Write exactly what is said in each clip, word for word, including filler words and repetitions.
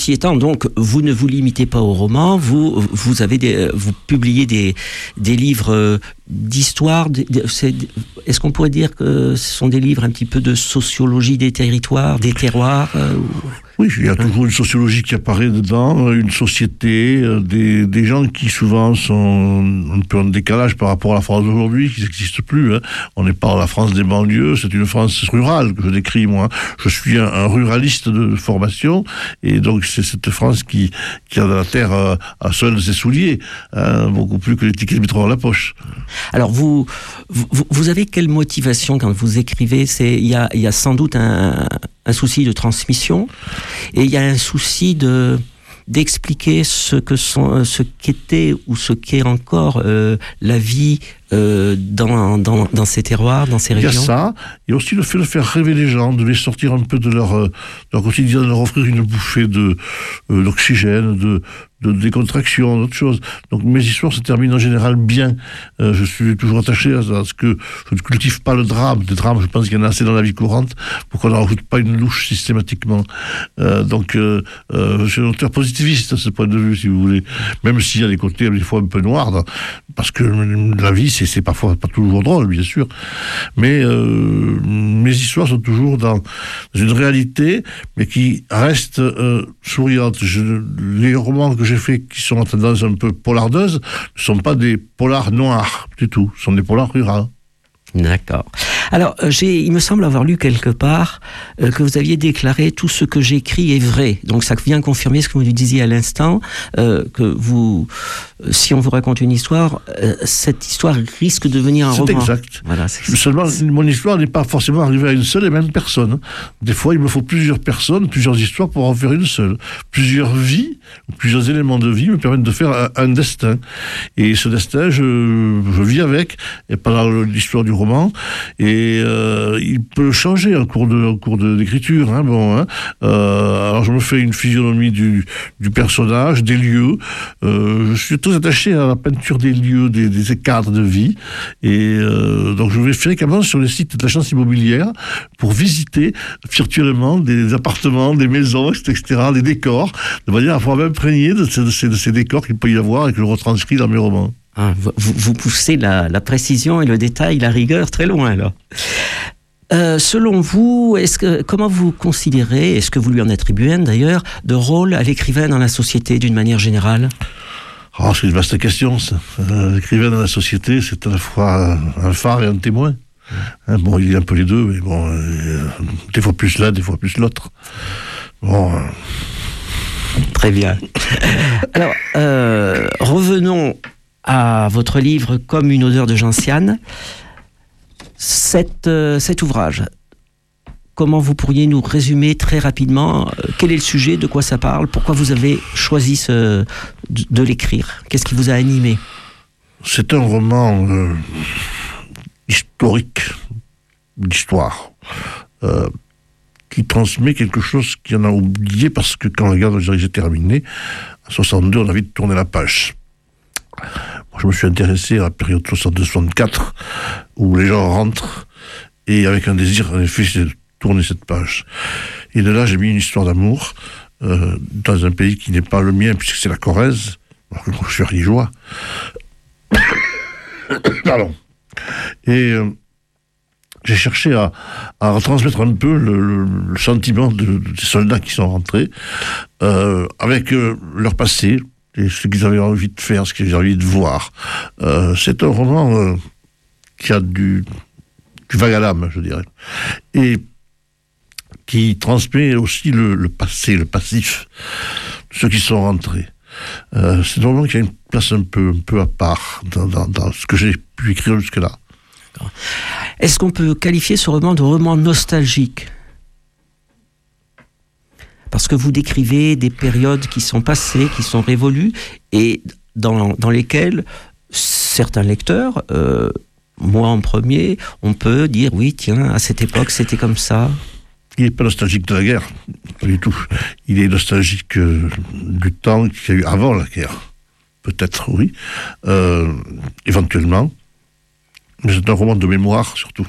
ceci étant, donc, vous ne vous limitez pas au roman, vous, vous avez des, vous publiez des, des livres d'histoire. De, de, c'est, est-ce qu'on pourrait dire que ce sont des livres un petit peu de sociologie des territoires, des terroirs euh, ou... Oui, il y a toujours une sociologie qui apparaît dedans, une société, des, des gens qui souvent sont un peu en décalage par rapport à la France d'aujourd'hui, qui n'existe plus. Hein. On n'est pas dans la France des banlieues, c'est une France rurale que je décris, moi. Je suis un, un ruraliste de formation, et donc c'est cette France qui, qui a de la terre à, à seul ses souliers, hein, beaucoup plus que les tickets de métro dans la poche. Alors, vous, vous, vous avez quelle motivation quand vous écrivez? C'est, il y a, il y a sans doute un, un souci de transmission, et il y a un souci de d'expliquer ce que sont, ce qu'était ou ce qu'est encore euh, la vie euh, dans, dans, dans ces terroirs, dans ces régions. Il y a ça, et aussi le fait de faire rêver les gens, de les sortir un peu de leur, euh, de leur quotidien, de leur offrir une bouffée de, euh, d'oxygène, de, de décontraction, d'autres choses. Donc mes histoires se terminent en général bien. Euh, je suis toujours attaché à, à ce que je ne cultive pas le drame. Des drames, je pense qu'il y en a assez dans la vie courante pour qu'on n'en rajoute pas une louche systématiquement. Euh, donc euh, euh, je suis un auteur positiviste à ce point de vue, si vous voulez. Même s'il y a des côtés des fois un peu noirs, dans, parce que la vie, c'est, c'est parfois pas toujours drôle, bien sûr. Mais euh, mes histoires sont toujours dans une réalité, mais qui reste euh, souriante. Je, les romans que j'ai faits, qui sont en tendance un peu polardeuse, ne sont pas des polars noirs du tout, ce sont des polars ruraux. D'accord. Alors, j'ai, il me semble avoir lu quelque part euh, que vous aviez déclaré « tout ce que j'écris est vrai ». Donc, ça vient confirmer ce que vous nous disiez à l'instant, euh, que vous, euh, si on vous raconte une histoire, euh, cette histoire risque de devenir un c'est roman. Exact. Voilà, c'est exact. Seulement, mon histoire n'est pas forcément arrivée à une seule et même personne. Des fois, il me faut plusieurs personnes, plusieurs histoires pour en faire une seule. Plusieurs vies, plusieurs éléments de vie me permettent de faire un, un destin. Et ce destin, je, je vis avec, et pendant l'histoire du roman, et euh, il peut changer en cours de, en cours de, d'écriture. Hein, bon, hein. Euh, alors je me fais une physionomie du, du personnage, des lieux. Euh, je suis très attaché à la peinture des lieux, des, des cadres de vie. Et euh, donc je vais fréquemment sur les sites de l'agence immobilière pour visiter virtuellement des appartements, des maisons, et cetera, des décors, de manière à pouvoir m'imprégner de ces, de, ces, de ces décors qu'il peut y avoir et que je retranscris dans mes romans. Ah, vous, vous poussez la, la précision et le détail, la rigueur très loin, là. Euh, selon vous, est-ce que, comment vous considérez, est-ce que vous lui en attribuez un d'ailleurs, de rôle à l'écrivain dans la société d'une manière générale? Oh, c'est une vaste question, ça. Euh, l'écrivain dans la société, c'est à la fois un phare et un témoin. Hein, bon, il y a un peu les deux, mais bon, euh, des fois plus l'un, des fois plus l'autre. Bon... Euh... Très bien. Alors, euh, revenons à votre livre « Comme une odeur de gentiane ». Cet, euh, cet ouvrage, comment vous pourriez nous résumer très rapidement euh, quel est le sujet, de quoi ça parle, pourquoi vous avez choisi ce, de, de l'écrire? Qu'est-ce qui vous a animé? C'est un roman euh, historique, d'histoire, euh, qui transmet quelque chose qu'on a oublié, parce que quand la guerre d'Algérie s'est terminée, en soixante-deux, on a envie de tourner la page. Moi, je me suis intéressé à la période soixante-deux soixante-quatre, où les gens rentrent, et avec un désir, en effet, c'est de tourner cette page. Et de là, j'ai mis une histoire d'amour, euh, dans un pays qui n'est pas le mien, puisque c'est la Corrèze, alors que moi, je suis riégeois. Pardon. Et euh, j'ai cherché à, à retransmettre un peu le, le, le sentiment de, de, des soldats qui sont rentrés, euh, avec euh, leur passé, et ce qu'ils avaient envie de faire, ce qu'ils avaient envie de voir. Euh, c'est un roman euh, qui a du, du vague à l'âme, je dirais, et qui transmet aussi le, le passé, le passif de ceux qui sont rentrés. Euh, c'est un roman qui a une place un peu, un peu à part dans, dans, dans ce que j'ai pu écrire jusque-là. Est-ce qu'on peut qualifier ce roman de roman nostalgique ? Parce que vous décrivez des périodes qui sont passées, qui sont révolues, et dans, dans lesquelles certains lecteurs, euh, moi en premier, on peut dire, oui, tiens, à cette époque, c'était comme ça. Il n'est pas nostalgique de la guerre, pas du tout. Il est nostalgique euh, du temps qu'il y a eu avant la guerre. Peut-être, oui. Euh, éventuellement. Mais c'est un roman de mémoire, surtout.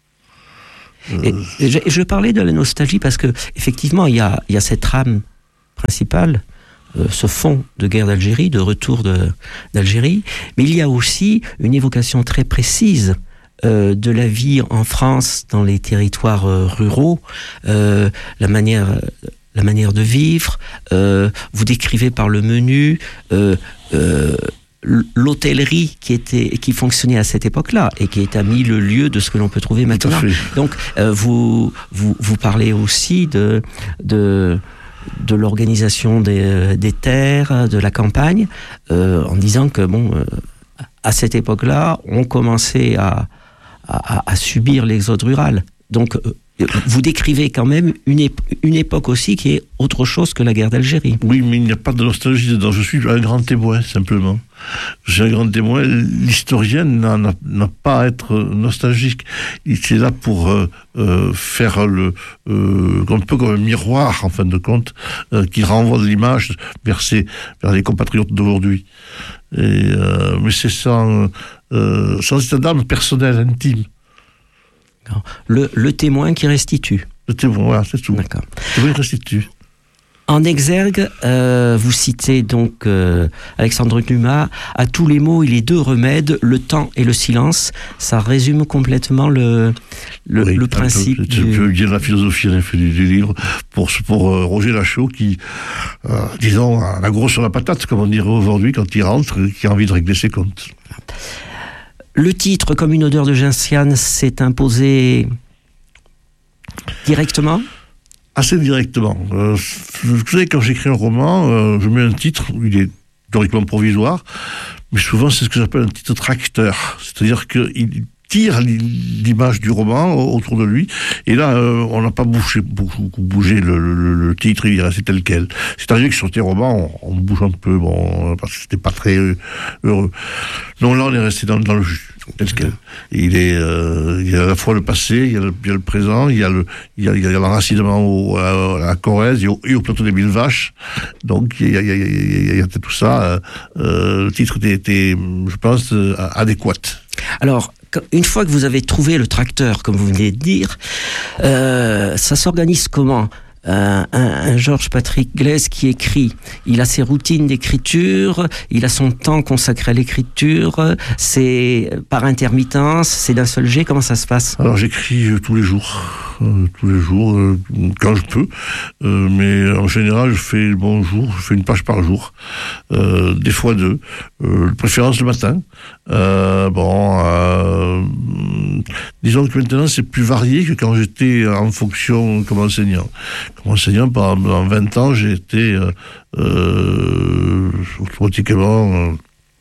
Et, et je, je parlais de la nostalgie parce que effectivement il y a, il y a cette âme principal, euh, ce fond de guerre d'Algérie, de retour de, d'Algérie, mais il y a aussi une évocation très précise euh, de la vie en France, dans les territoires euh, ruraux, euh, la manière... la manière de vivre, euh, vous décrivez par le menu euh, euh, l'hôtellerie qui était, qui fonctionnait à cette époque-là et qui est à mille lieues de ce que l'on peut trouver maintenant. Donc, euh, vous, vous, vous parlez aussi de, de, de l'organisation des, des terres, de la campagne, euh, en disant que, bon, euh, à cette époque-là, on commençait à, à, à subir l'exode rural. Donc, euh, vous décrivez quand même une, ép- une époque aussi qui est autre chose que la guerre d'Algérie. Oui, mais il n'y a pas de nostalgie dedans. Je suis un grand témoin, simplement. Je suis un grand témoin. L'historien n'a, n'a, n'a pas à être nostalgique. Il est là pour euh, euh, faire le, euh, un peu comme un miroir, en fin de compte, euh, qui renvoie de l'image vers, ses, vers les compatriotes d'aujourd'hui. Et, euh, mais c'est sans, euh, sans état d'âme personnel, intime. Le, le témoin qui restitue. Le témoin, voilà, c'est tout. D'accord. Le témoin qui restitue. En exergue, euh, vous citez donc euh, Alexandre Dumas, à tous les mots il est deux remèdes, le temps et le silence. Ça résume complètement le, le, oui, le principe. Je peux dire la philosophie du, du livre pour, pour euh, Roger Lachaud qui, euh, disons, a la grosse sur la patate, comme on dirait aujourd'hui, quand il rentre, qui a envie de régler ses comptes. Le titre, comme une odeur de gentiane, s'est imposé directement ? Assez directement. Euh, vous savez, quand j'écris un roman, euh, je mets un titre, il est théoriquement provisoire, mais souvent c'est ce que j'appelle un titre tracteur. C'est-à-dire qu'il tire l'image du roman autour de lui, et là, euh, on n'a pas bougé, beaucoup bougé le, le, le titre, il est resté tel quel. C'est arrivé que sur tes romans, on, on bouge un peu, bon, parce que c'était pas très heureux. Non, là, on est resté dans, dans le jus, tel quel. Il est, euh, il y a à la fois le passé, il y a le, il y a le présent, il y a le, il y a, il y a l'enracinement au, à, à la Corrèze et au, et au plateau des Mille Vaches. Donc, il y a, il y a, il y a, il y a tout ça. Euh, euh, le titre était, était, je pense, euh, adéquat. Alors, une fois que vous avez trouvé le tracteur, comme vous venez de dire, euh, ça s'organise comment ? Euh, un, un Georges Patrick Glaise qui écrit, il a ses routines d'écriture, il a son temps consacré à l'écriture, c'est par intermittence, c'est d'un seul jet, comment ça se passe ? Alors j'écris euh, tous les jours, euh, tous les jours, euh, quand je peux, euh, mais en général je fais bon jour, je fais une page par jour, euh, des fois deux, euh, de préférence le matin. Euh, bon, euh, disons que maintenant c'est plus varié que quand j'étais en fonction comme enseignant. Comme enseignant, pendant vingt ans, j'ai été euh, euh, automatiquement euh,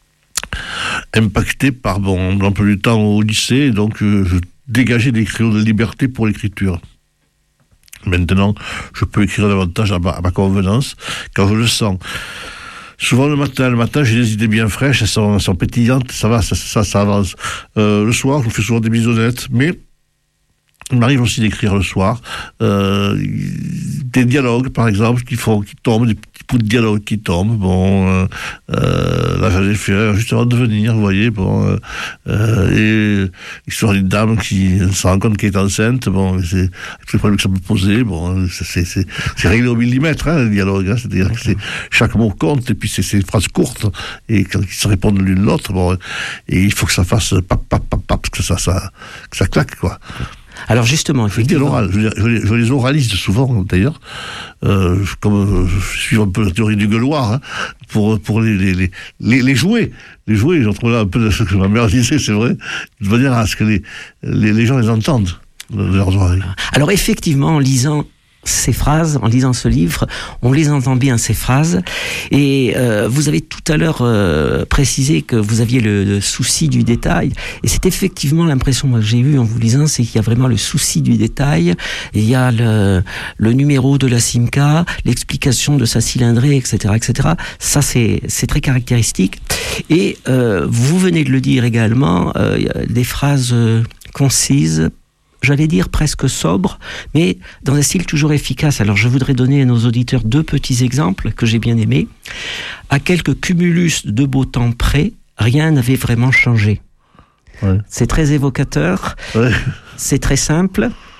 impacté par bon, l'emploi du temps au lycée, donc euh, je dégageais des créneaux de liberté pour l'écriture. Maintenant, je peux écrire davantage à ma, à ma convenance, quand je le sens. Souvent le matin, le matin, j'ai des idées bien fraîches, elles sont, elles sont pétillantes, ça va, ça, ça, ça avance. Euh, le soir, je me fais souvent des bisonnettes, mais il m'arrive aussi d'écrire le soir euh, des dialogues, par exemple, qui font, qui tombent, des petits bouts de dialogue qui tombent. Bon, euh, euh, là, j'avais fait juste avant de venir, vous voyez, bon, euh, et l'histoire d'une dame qui se rend compte qu'elle est enceinte. Bon, c'est tous les problèmes que ça peut poser. Bon, c'est, c'est, c'est réglé au millimètre, hein, le dialogue. Hein, c'est-à-dire que c'est, chaque mot compte, et puis c'est, c'est des phrases courtes et quand ils se répondent l'une l'autre. Bon, et il faut que ça fasse pap pap pap pap, que ça, ça, que ça claque, quoi. Alors justement, je dis l'oral, je, je, je les oralise souvent d'ailleurs, euh, comme je suis un peu la théorie du gueuloir, hein, pour pour les les, les les les jouer, les jouer. J'en trouve là un peu de ce que ma mère disait, c'est vrai, de manière à ce que les les, les gens les entendent de leurs oreilles. Alors effectivement, en lisant ces phrases, en lisant ce livre, on les entend bien, ces phrases. Et euh, vous avez tout à l'heure euh, précisé que vous aviez le, le souci du détail. Et c'est effectivement l'impression moi, que j'ai eue en vous lisant, c'est qu'il y a vraiment le souci du détail. Et il y a le, le numéro de la Simca, l'explication de sa cylindrée, et cetera, et cetera. Ça, c'est, c'est très caractéristique. Et euh, vous venez de le dire également, euh, des phrases euh, concises, j'allais dire presque sobre, mais dans un style toujours efficace. Alors je voudrais donner à nos auditeurs deux petits exemples que j'ai bien aimés. À quelques cumulus de beau temps près, rien n'avait vraiment changé. Ouais. C'est très évocateur, ouais. C'est très simple,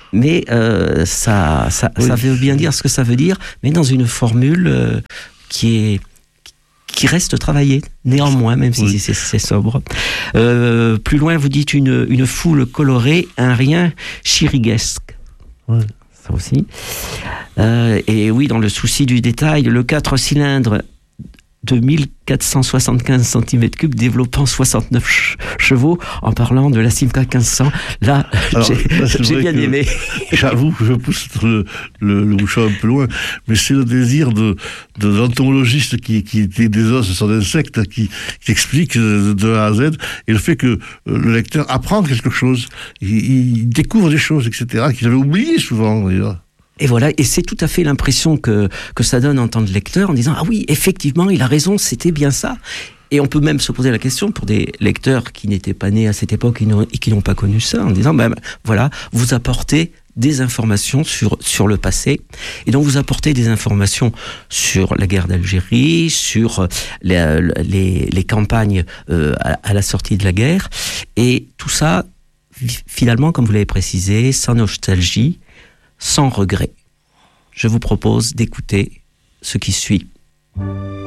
mais euh, ça, ça, Oui. ça veut bien dire ce que ça veut dire, mais dans une formule euh, qui est qui reste travaillée, néanmoins, même si Oui. c'est, c'est sobre. Euh, plus loin, vous dites une, une foule colorée, un rien chiriguesque. Ouais. Ça aussi. Euh, et oui, dans le souci du détail, le quatre cylindres de mille quatre cent soixante-quinze centimètres cubes développant soixante-neuf ch- chevaux, en parlant de la Simca quinze cents. Là, Alors, j'ai, là, c'est j'ai vrai bien que- aimé. J'avoue que je pousse le, le, le bouchon un peu loin, mais c'est le désir de, de l'entomologiste qui, qui était des os sur d'insectes, qui, qui explique de, de A à Z, et le fait que euh, le lecteur apprend quelque chose, il, il découvre des choses, et cetera, qu'il avait oublié souvent, d'ailleurs. Et voilà, et c'est tout à fait l'impression que, que ça donne en tant que lecteur, en disant « Ah oui, effectivement, il a raison, c'était bien ça ». Et on peut même se poser la question pour des lecteurs qui n'étaient pas nés à cette époque et, n'ont- et qui n'ont pas connu ça, en disant ben, « Voilà, vous apportez des informations sur, sur le passé, et donc vous apportez des informations sur la guerre d'Algérie, sur les, les, les campagnes euh, à, à la sortie de la guerre, et tout ça, finalement, comme vous l'avez précisé, sans nostalgie, sans regret. Je vous propose d'écouter ce qui suit.